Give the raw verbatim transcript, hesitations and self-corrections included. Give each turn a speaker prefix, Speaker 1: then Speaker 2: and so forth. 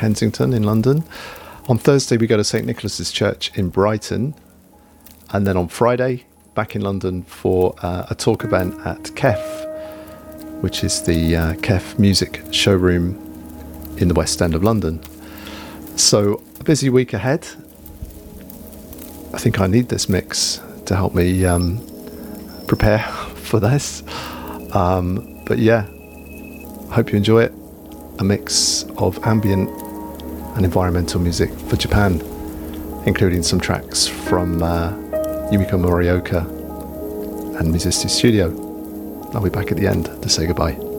Speaker 1: Kensington in London. On Thursday, we go to Saint Nicholas's Church in Brighton. And then on Friday, back in London for uh, a talk event at K E F, which is the uh, K E F Music Showroom in the West End of London. So, a busy week ahead. I think I need this mix to help me um, prepare for this. Um, but yeah, I hope you enjoy it. A mix of ambient and environmental music for Japan, including some tracks from uh, Yumiko Morioka and Mizisti Studio. I'll be back at the end to say goodbye.